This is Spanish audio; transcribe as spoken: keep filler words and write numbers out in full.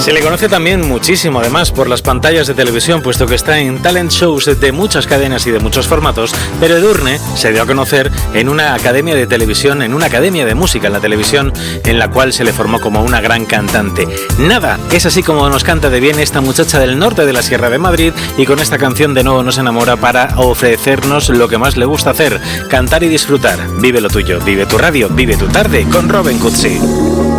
Se le conoce también muchísimo, además, por las pantallas de televisión, puesto que está en talent shows de muchas cadenas y de muchos formatos, pero Edurne se dio a conocer en una academia de televisión, en una academia de música en la televisión, en la cual se le formó como una gran cantante. Nada, es así como nos canta de bien esta muchacha del norte de la Sierra de Madrid, y con esta canción de nuevo nos enamora para ofrecernos lo que más le gusta hacer: cantar y disfrutar. Vive lo tuyo, vive tu radio, vive tu tarde con Robin Cutsi.